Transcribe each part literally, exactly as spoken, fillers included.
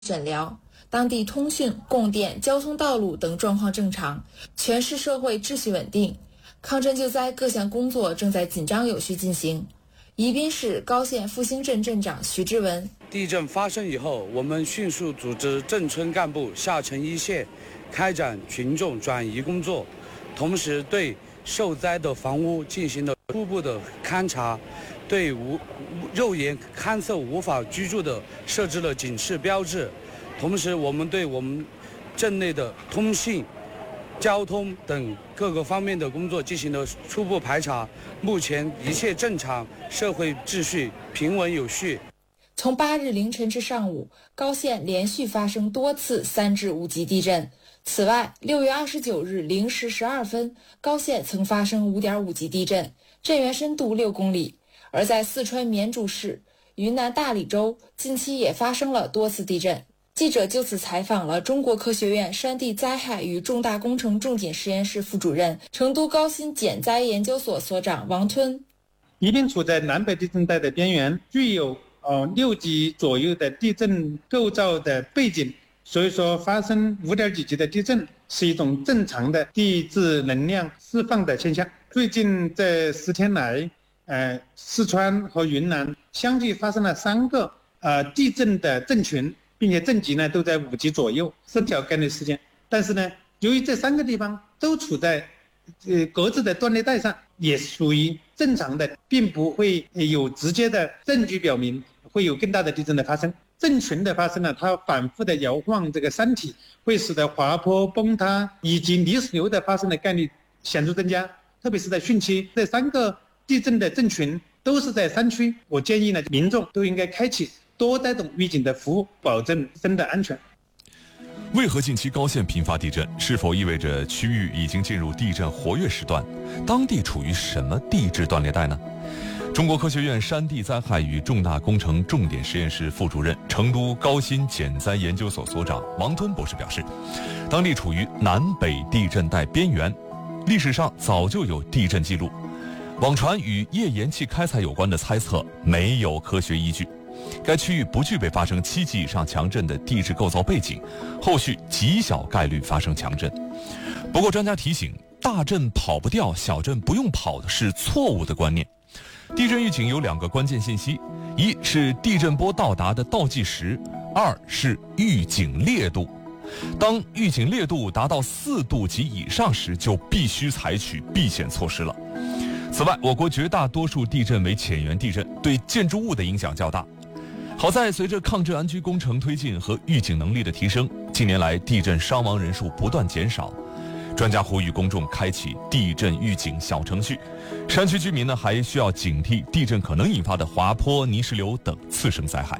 诊疗，当地通讯、供电、交通道路等状况正常，全市社会秩序稳定。抗震救灾各项工作正在紧张有序进行。宜宾市高县复兴镇镇长徐志文： 地震发生以后，我们迅速组织镇村干部下沉一线，开展群众转移工作，同时对受灾的房屋进行了初步的勘查，对无肉眼勘测无法居住的设置了警示标志。同时，我们对我们镇内的通信、交通等各个方面的工作进行了初步排查，目前一切正常，社会秩序平稳有序。 从八日凌晨至上午，高县连续发生多次三至五级地震。此外，六月二十九日零时十二分，高县曾发生五点五级地震，震源深度六公里。而在四川绵竹市、云南大理州，近期也发生了多次地震。记者就此采访了中国科学院山地灾害与重大工程重点实验室副主任、成都高新减灾研究所所长王吞。 宜宾处在南北地震带的边缘，具有呃六级左右的地震构造的背景，所以说发生五点几级的地震是一种正常的地质能量释放的现象。最近这十天来，呃，四川和云南相继发生了三个呃地震的震群，并且震级呢都在五级左右，是条概率事件。但是呢，由于这三个地方都处在呃各自的断裂带上，也属于正常的，并不会有直接的证据表明会有更大的地震的发生。震群的发生呢，它反复的摇晃这个山体，会使得滑坡、崩塌以及泥石流的发生的概率显著增加。特别是在汛期，这三个地震的震群都是在山区，我建议呢，民众都应该开启多带动预警的服务，保证真的安全。 为何近期高县频发地震？是否意味着区域已经进入地震活跃时段？当地处于什么地质断裂带呢？中国科学院山地灾害与重大工程重点实验室副主任、成都高新减灾研究所所长王吞博士表示，当地处于南北地震带边缘，历史上早就有地震记录，网传与页岩气开采有关的猜测没有科学依据。该区域不具备发生七级以上强震的地质构造背景，后续极小概率发生强震。不过专家提醒，大震跑不掉，小震不用跑的是错误的观念。地震预警有两个关键信息，一是地震波到达的倒计时，二是预警烈度。当预警烈度达到四度及以上时，就必须采取避险措施了。此外，我国绝大多数地震为浅源地震，对建筑物的影响较大。好在随着抗震安居工程推进和预警能力的提升，近年来地震伤亡人数不断减少。专家呼吁公众开启地震预警小程序，山区居民呢还需要警惕地震可能引发的滑坡、泥石流等次生灾害。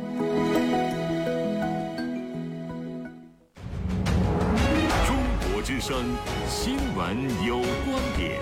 中国之声新闻有观点。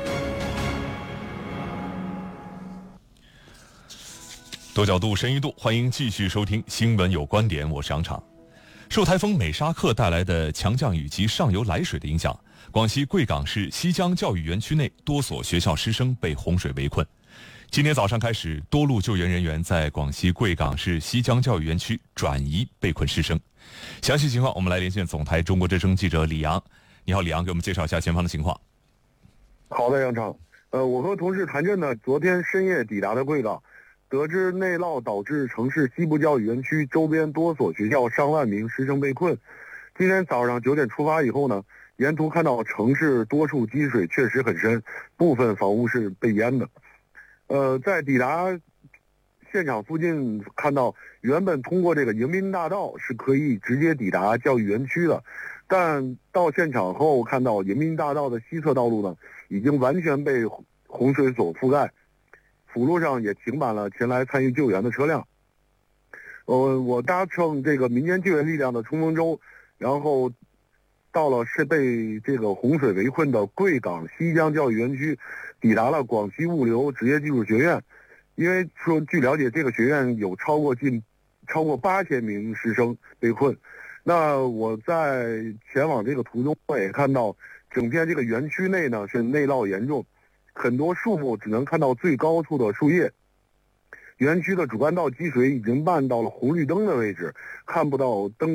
多角度、深一度，欢迎继续收听《新闻有观点》，我是杨畅。受台风美沙克带来的强降雨及上游来水的影响，广西贵港市西江教育园区内多所学校师生被洪水围困。今天早上开始，多路救援人员在广西贵港市西江教育园区转移被困师生。详细情况，我们来连线总台中国之声记者李阳。你好，李阳，给我们介绍一下前方的情况。 好的，杨畅。呃，我和同事谭震呢，昨天深夜抵达的贵港。得知内涝导致城市西部教育园区周边多所学校上万名师生被困。今天早上九点出发以后呢，沿途看到城市多处积水确实很深，部分房屋是被淹的。呃，在抵达现场附近看到，原本通过这个迎宾大道是可以直接抵达教育园区的，但到现场后看到迎宾大道的西侧道路呢，已经完全被洪水所覆盖。辅路上也停满了前来参与救援的车辆。呃，我搭乘这个民间救援力量的冲锋舟，然后到了是被这个洪水围困的贵港西江教育园区，抵达了广西物流职业技术学院。因为说据了解，这个学院有超过近超过八千名师生被困。那我在前往这个途中，我也看到整片这个园区内呢是内涝严重。很多树木只能看到最高处的树叶， 园区的主干道积水已经漫到了红绿灯的位置，看不到灯